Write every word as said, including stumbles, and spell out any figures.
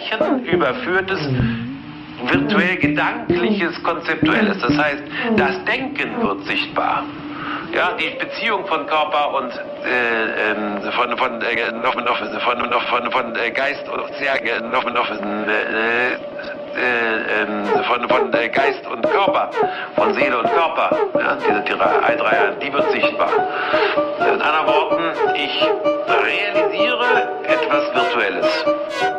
Sprechen überführtes, virtuell gedankliches, konzeptuelles. Das heißt, das Denken wird sichtbar. Ja, die Beziehung von Körper und äh, ähm, von von äh, noch, noch, von noch, von von äh, Geist und sehr noch, noch äh, äh, äh, von von äh, Geist und Körper, von Seele und Körper, ja, diese Dreier, die wird sichtbar. In anderen Worten, ich realisiere etwas Virtuelles.